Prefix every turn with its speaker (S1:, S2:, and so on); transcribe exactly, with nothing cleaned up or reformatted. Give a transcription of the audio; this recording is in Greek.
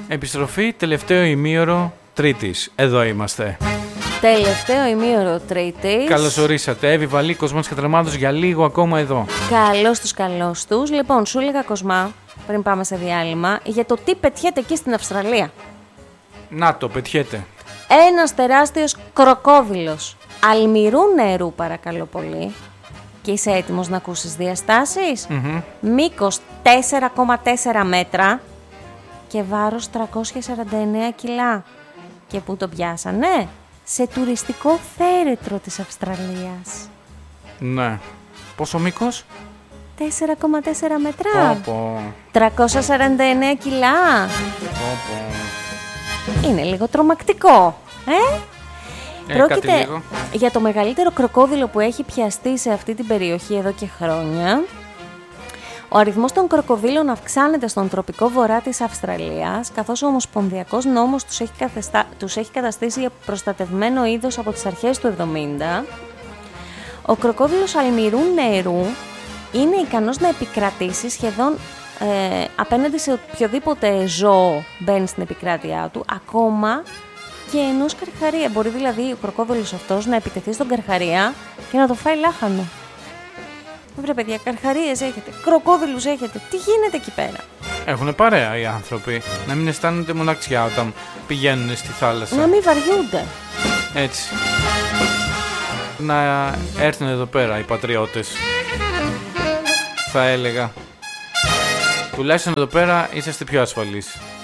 S1: Επιστροφή, τελευταίο ημίωρο Τρίτης. Εδώ είμαστε.
S2: Τελευταίο ημίωρο Τρίτης.
S1: Καλώς ορίσατε. Εύη Βαλή, Κοσμάς Κατρεμάδος, για λίγο ακόμα εδώ.
S2: Καλώς τους, καλώς τους. Λοιπόν, σου έλεγα, Κοσμά, πριν πάμε σε διάλειμμα, για το τι πετιέται εκεί στην Αυστραλία.
S1: Να το, πετιέται.
S2: Ένας τεράστιος κροκόδιλος αλμυρού νερού, παρακαλώ πολύ. Και είσαι έτοιμος να ακούσεις διαστάσεις?
S1: Mm-hmm.
S2: Μήκος τέσσερα κόμμα τέσσερα μέτρα και βάρος τριακόσια σαράντα εννέα κιλά. Και πού το πιάσανε? Σε τουριστικό θέρετρο της Αυστραλίας.
S1: Ναι. Πόσο μήκος?
S2: τέσσερα κόμμα τέσσερα μέτρα.
S1: Πόπο.
S2: τριακόσια σαράντα εννέα κιλά.
S1: Πόπο.
S2: Είναι λίγο τρομακτικό, ε?
S1: Ε,
S2: Πρόκειται για το μεγαλύτερο κροκόδιλο που έχει πιαστεί σε αυτή την περιοχή εδώ και χρόνια. Ο αριθμός των κροκοδίλων αυξάνεται στον τροπικό βορρά της Αυστραλίας, καθώς ο Ομοσπονδιακός νόμος τους έχει, καθεστα... τους έχει καταστήσει προστατευμένο είδος από τις αρχές του εβδομήντα. Ο κροκόδιλος αλμυρού νερού είναι ικανός να επικρατήσει σχεδόν ε, απέναντι σε οποιοδήποτε ζώο μπαίνει στην επικράτειά του, ακόμα και ενός καρχαρία. Μπορεί δηλαδή ο κροκόδιλος αυτός να επιτεθεί στον καρχαρία και να το φάει λάχανο. Βρε παιδιά, καρχαρίες έχετε, κροκόδιλους έχετε, τι γίνεται εκεί πέρα?
S1: Έχουνε παρέα οι άνθρωποι, να μην αισθάνονται μοναξιά όταν πηγαίνουν στη θάλασσα.
S2: Να μην βαριούνται.
S1: Έτσι. Να έρθουν εδώ πέρα οι πατριώτες, θα έλεγα. Τουλάχιστον εδώ πέρα είσαστε πιο ασφαλείς.